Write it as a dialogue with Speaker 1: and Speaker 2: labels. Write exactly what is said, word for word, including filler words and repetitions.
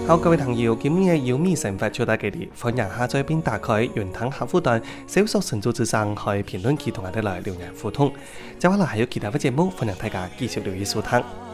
Speaker 1: 好，各位朋友，今日嘅有米神法就到這裡，歡迎下載並打開雲吞客戶端，搜索神州之聲去評論區同我哋來留言互動。接下來還有其他嘅節目，歡迎大家繼續留意收聽。